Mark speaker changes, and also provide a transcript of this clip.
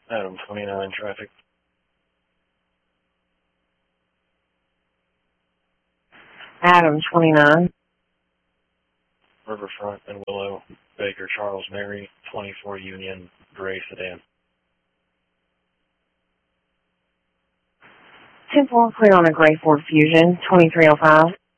Speaker 1: Adam 29 traffic.
Speaker 2: Adam 29.
Speaker 1: Riverfront and Willow, Baker Charles Mary, 24 Union, gray sedan.
Speaker 2: 10-4, clear on a gray Ford Fusion, 2305.